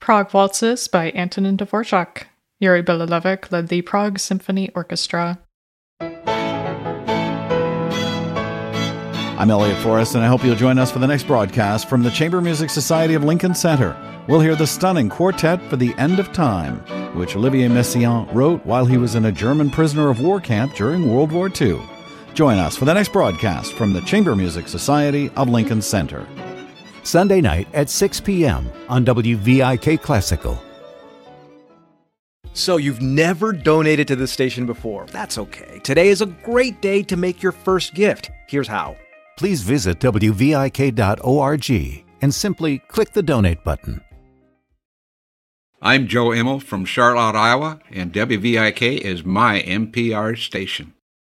Prague Waltzes by Antonin Dvorak. Yuri Bilalevich led the Prague Symphony Orchestra. I'm Elliot Forrest, and I hope you'll join us for the next broadcast from the Chamber Music Society of Lincoln Center. We'll hear the stunning Quartet for the End of Time, which Olivier Messiaen wrote while he was in a German prisoner of war camp during World War II. Join us for the next broadcast from the Chamber Music Society of Lincoln Center. Sunday night at 6 p.m. on WVIK Classical. So you've never donated to this station before. That's okay. Today is a great day to make your first gift. Here's how. Please visit WVIK.org and simply click the donate button. I'm Joe Immel from Charlotte, Iowa, and WVIK is my NPR station.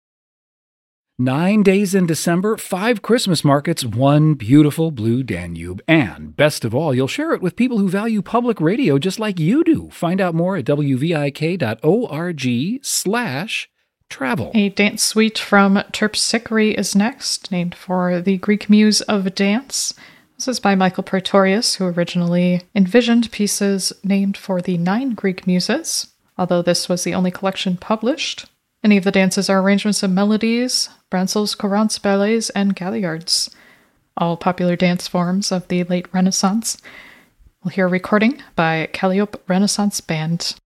9 days in December, 5 Christmas markets, 1 beautiful blue Danube. And best of all, you'll share it with people who value public radio just like you do. Find out more at wvik.org/travel. A dance suite from Terpsichore is next, named for the Greek muse of dance. This is by Michael Praetorius, who originally envisioned pieces named for the 9 Greek muses, although this was the only collection published. Any of the dances are arrangements of melodies, Brancel's courants, ballets, and galliards, all popular dance forms of the late Renaissance. We'll hear a recording by Calliope Renaissance Band.